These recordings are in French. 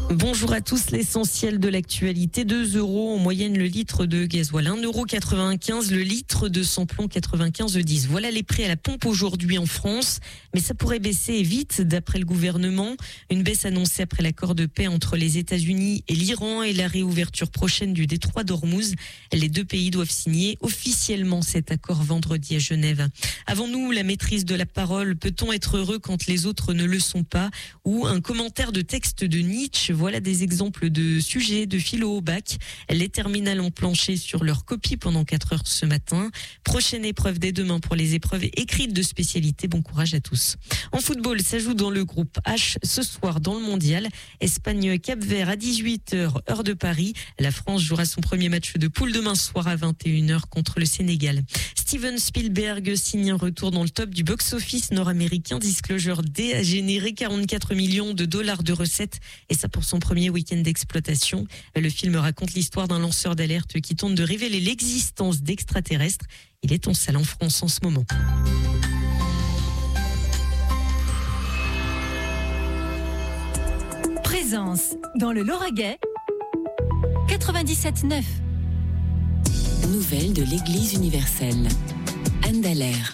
Bonjour à tous, l'essentiel de l'actualité, 2 € en moyenne le litre de gasoil, 1,95 € le litre de samplon 95 10. Voilà les prix à la pompe aujourd'hui en France, mais ça pourrait baisser vite d'après le gouvernement. Une baisse annoncée après l'accord de paix entre les États-Unis et l'Iran et la réouverture prochaine du détroit d'Ormuz. Les deux pays doivent signer officiellement cet accord vendredi à Genève. Avons-nous la maîtrise de la parole? Peut-on être heureux quand les autres ne le sont pas? Ou un commentaire de texte de Nietzsche. Voilà des exemples de sujets de philo au bac. Les terminales ont planché sur leur copie pendant 4 heures ce matin. Prochaine épreuve dès demain pour les épreuves écrites de spécialité. Bon courage à tous. En football, ça joue dans le groupe H ce soir dans le mondial. Espagne-Cap-Vert à 18h, heure de Paris. La France jouera son premier match de poule demain soir à 21h contre le Sénégal. Steven Spielberg signe un retour dans le top du box-office nord-américain. Disclosure D a généré 44 millions de dollars de recettes et ça pour son premier week-end d'exploitation. Le film raconte l'histoire d'un lanceur d'alerte qui tente de révéler l'existence d'extraterrestres. Il est en salle en France en ce moment. Présence dans le Lauragais 97.9. Nouvelles de l'Église universelle. Anne Dallaire.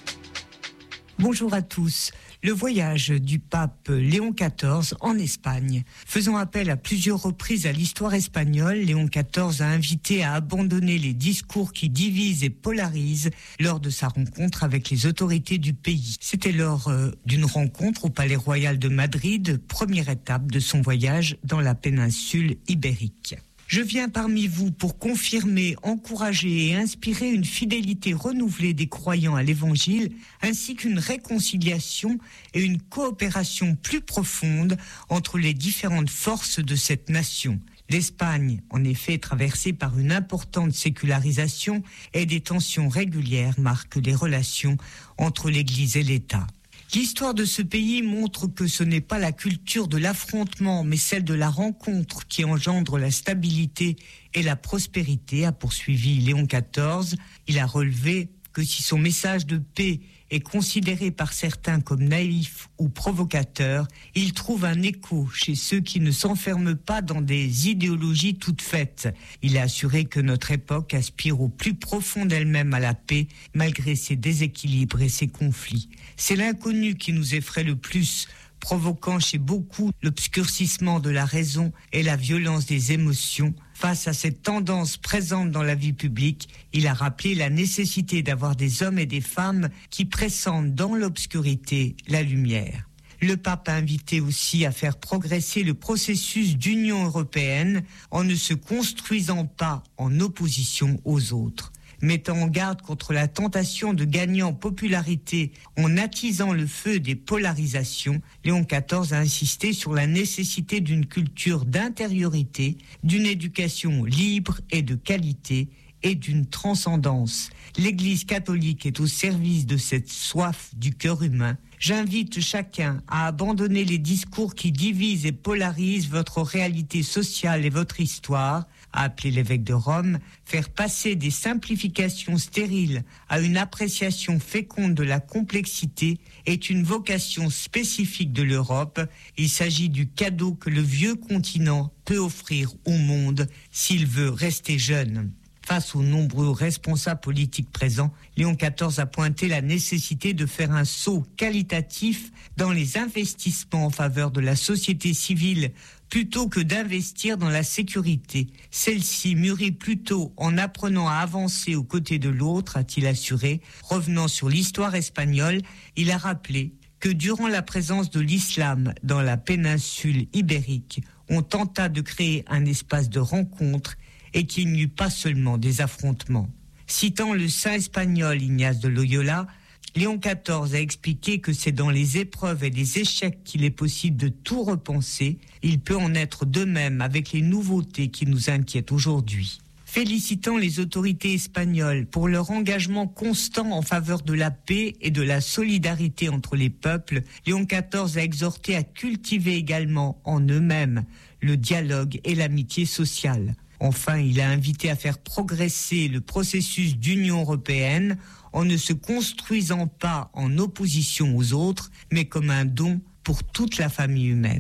Bonjour à tous. Le voyage du pape Léon XIV en Espagne. Faisant appel à plusieurs reprises à l'histoire espagnole, Léon XIV a invité à abandonner les discours qui divisent et polarisent lors de sa rencontre avec les autorités du pays. C'était lors d'une rencontre au Palais Royal de Madrid, première étape de son voyage dans la péninsule ibérique. Je viens parmi vous pour confirmer, encourager et inspirer une fidélité renouvelée des croyants à l'Évangile, ainsi qu'une réconciliation et une coopération plus profonde entre les différentes forces de cette nation. L'Espagne, en effet, est traversée par une importante sécularisation et des tensions régulières marquent les relations entre l'Église et l'État. L'histoire de ce pays montre que ce n'est pas la culture de l'affrontement, mais celle de la rencontre qui engendre la stabilité et la prospérité, a poursuivi Léon XIV. Il a relevé que si son message de paix est considéré par certains comme naïf ou provocateur, il trouve un écho chez ceux qui ne s'enferment pas dans des idéologies toutes faites. Il a assuré que notre époque aspire au plus profond d'elle-même à la paix, malgré ses déséquilibres et ses conflits. C'est l'inconnu qui nous effraie le plus, provoquant chez beaucoup l'obscurcissement de la raison et la violence des émotions. Face à cette tendance présente dans la vie publique, il a rappelé la nécessité d'avoir des hommes et des femmes qui pressentent dans l'obscurité la lumière. Le pape a invité aussi à faire progresser le processus d'Union européenne en ne se construisant pas en opposition aux autres. Mettant en garde contre la tentation de gagner en popularité en attisant le feu des polarisations, Léon XIV a insisté sur la nécessité d'une culture d'intériorité, d'une éducation libre et de qualité et d'une transcendance. L'Église catholique est au service de cette soif du cœur humain. J'invite chacun à abandonner les discours qui divisent et polarisent votre réalité sociale et votre histoire, a appelé l'évêque de Rome, faire passer des simplifications stériles à une appréciation féconde de la complexité est une vocation spécifique de l'Europe. Il s'agit du cadeau que le vieux continent peut offrir au monde s'il veut rester jeune. Face aux nombreux responsables politiques présents, Léon XIV a pointé la nécessité de faire un saut qualitatif dans les investissements en faveur de la société civile plutôt que d'investir dans la sécurité. Celle-ci mûrit plutôt en apprenant à avancer aux côtés de l'autre, a-t-il assuré. Revenant sur l'histoire espagnole, il a rappelé que durant la présence de l'islam dans la péninsule ibérique, on tenta de créer un espace de rencontre et qu'il n'y eut pas seulement des affrontements. Citant le saint espagnol Ignace de Loyola, Léon XIV a expliqué que c'est dans les épreuves et les échecs qu'il est possible de tout repenser. Il peut en être de même avec les nouveautés qui nous inquiètent aujourd'hui. Félicitant les autorités espagnoles pour leur engagement constant en faveur de la paix et de la solidarité entre les peuples, Léon XIV a exhorté à cultiver également en eux-mêmes le dialogue et l'amitié sociale. Enfin, il a invité à faire progresser le processus d'Union européenne en ne se construisant pas en opposition aux autres, mais comme un don pour toute la famille humaine.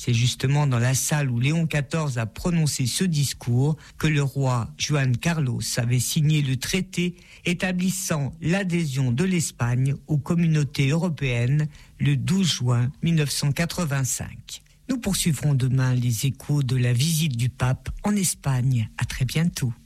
C'est justement dans la salle où Léon XIV a prononcé ce discours que le roi Juan Carlos avait signé le traité établissant l'adhésion de l'Espagne aux communautés européennes le 12 juin 1985. Nous poursuivrons demain les échos de la visite du pape en Espagne. À très bientôt.